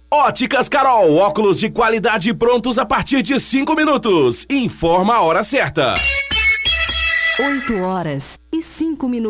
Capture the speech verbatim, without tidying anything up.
Óticas Carol, óculos de qualidade prontos a partir de cinco minutos. Informa a hora certa. oito horas e cinco minutos.